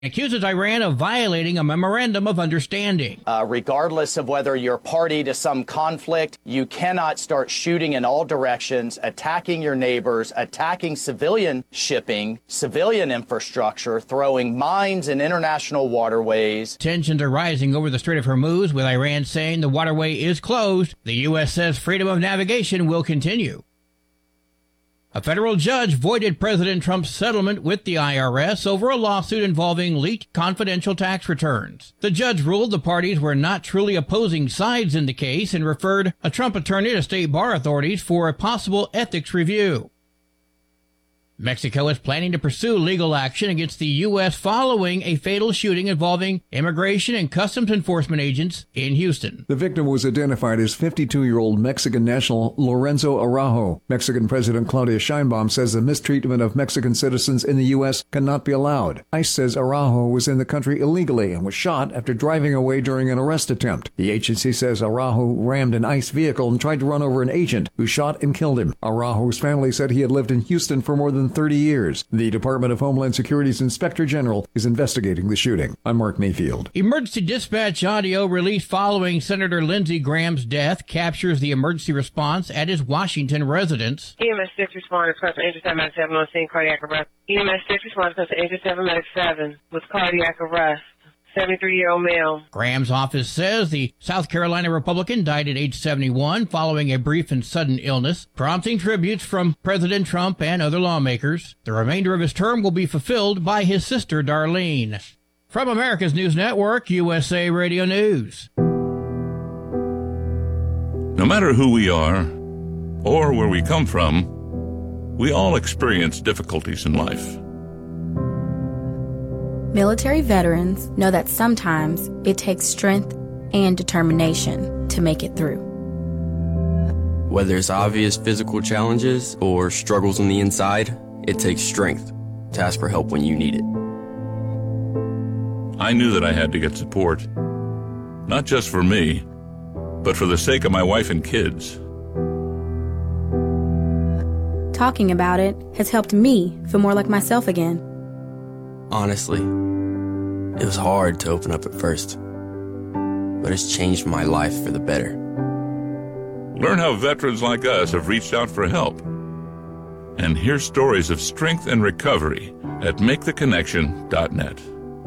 accuses Iran of violating a memorandum of understanding. Regardless of whether you're party to some conflict, you cannot start shooting in all directions, attacking your neighbors, attacking civilian shipping, civilian infrastructure, throwing mines in international waterways. Tensions are rising over the Strait of Hormuz, with Iran saying the waterway is closed. The U.S. says freedom of navigation will continue. A federal judge voided President Trump's settlement with the IRS over a lawsuit involving leaked confidential tax returns. The judge ruled the parties were not truly opposing sides in the case and referred a Trump attorney to state bar authorities for a possible ethics review. Mexico is planning to pursue legal action against the U.S. following a fatal shooting involving immigration and customs enforcement agents in Houston. The victim was identified as 52-year-old Mexican national Lorenzo Araujo. Mexican President Claudia Sheinbaum says the mistreatment of Mexican citizens in the U.S. cannot be allowed. ICE says Araujo was in the country illegally and was shot after driving away during an arrest attempt. The agency says Araujo rammed an ICE vehicle and tried to run over an agent who shot and killed him. Araujo's family said he had lived in Houston for more than 30 years. The Department of Homeland Security's Inspector General is investigating the shooting. I'm Mark Mayfield. Emergency dispatch audio released following Senator Lindsey Graham's death captures the emergency response at his Washington residence. EMS 6 responded to Angel 7 Medic 7 on scene, cardiac arrest. EMS 6 responded to Angel 7 Medic 7 with cardiac arrest. 73-year-old male. Graham's office says the South Carolina Republican died at age 71 following a brief and sudden illness, prompting tributes from President Trump and other lawmakers. The remainder of his term will be fulfilled by his sister, Darlene. From America's News Network, USA Radio News. No matter who we are or where we come from, we all experience difficulties in life. Military veterans know that sometimes it takes strength and determination to make it through. Whether it's obvious physical challenges or struggles on the inside, it takes strength to ask for help when you need it. I knew that I had to get support, not just for me, but for the sake of my wife and kids. Talking about it has helped me feel more like myself again. Honestly, it was hard to open up at first, but it's changed my life for the better. Learn how veterans like us have reached out for help. And hear stories of strength and recovery at MakeTheConnection.net.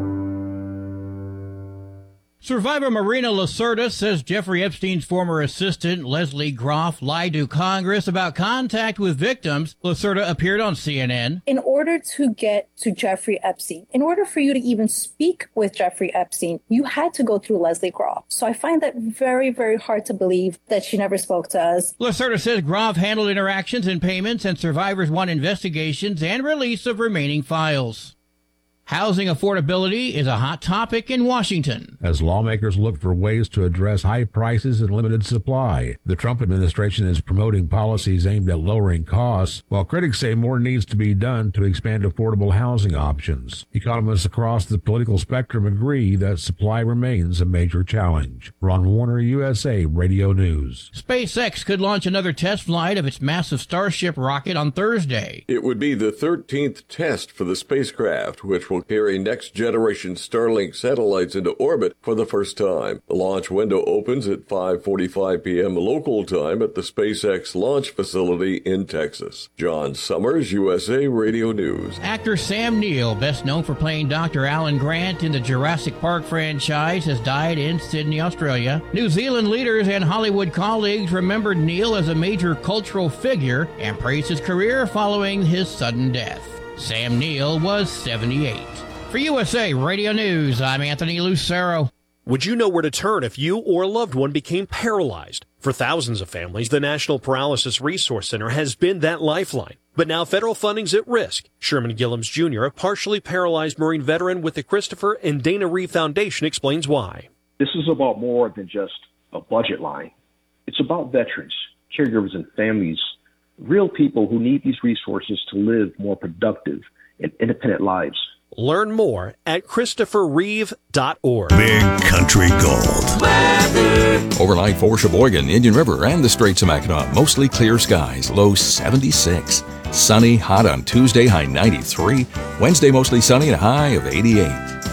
Survivor Marina Lacerda says Jeffrey Epstein's former assistant, Leslie Groff, lied to Congress about contact with victims. Lacerda appeared on CNN. In order to get to Jeffrey Epstein, in order for you to even speak with Jeffrey Epstein, you had to go through Leslie Groff. So I find that very, very hard to believe that she never spoke to us. Lacerda says Groff handled interactions and payments, and survivors want investigations and release of remaining files. Housing affordability is a hot topic in Washington. As lawmakers look for ways to address high prices and limited supply, the Trump administration is promoting policies aimed at lowering costs, while critics say more needs to be done to expand affordable housing options. Economists across the political spectrum agree that supply remains a major challenge. Ron Warner, USA Radio News. SpaceX could launch another test flight of its massive Starship rocket on Thursday. It would be the 13th test for the spacecraft, which will carry next-generation Starlink satellites into orbit for the first time. The launch window opens at 5:45 p.m. local time at the SpaceX launch facility in Texas. John Summers, USA Radio News. Actor Sam Neill, best known for playing Dr. Alan Grant in the Jurassic Park franchise, has died in Sydney, Australia. New Zealand leaders and Hollywood colleagues remembered Neill as a major cultural figure and praised his career following his sudden death. Sam Neill was 78. For USA Radio News, I'm Anthony Lucero. Would you know where to turn if you or a loved one became paralyzed? For thousands of families, the National Paralysis Resource Center has been that lifeline. But now federal funding's at risk. Sherman Gillums Jr., a partially paralyzed Marine veteran with the Christopher and Dana Reeve Foundation, explains why. This is about more than just a budget line. It's about veterans, caregivers, and families, real people who need these resources to live more productive and independent lives. Learn more at ChristopherReeve.org. Big Country Gold. Overnight for Sheboygan, Indian River, and the Straits of Mackinac. Mostly clear skies, low 76. Sunny, hot on Tuesday, high 93. Wednesday, mostly sunny and a high of 88.